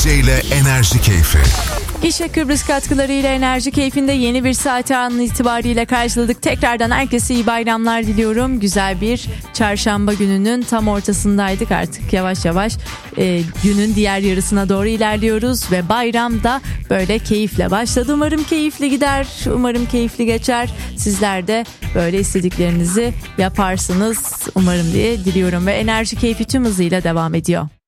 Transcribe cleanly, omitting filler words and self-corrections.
ile Enerji Keyfi. İşe Kıbrıs katkılarıyla Enerji Keyfi'nde yeni bir saati an itibariyle karşıladık. Tekrardan herkese iyi bayramlar diliyorum. Güzel bir çarşamba gününün tam ortasındaydık. Artık yavaş yavaş günün diğer yarısına doğru ilerliyoruz. Ve bayram da böyle keyifle başladı. Umarım keyifli gider. Umarım keyifli geçer. Sizler de böyle istediklerinizi yaparsınız umarım diye diliyorum. Ve Enerji Keyfi tüm hızıyla devam ediyor.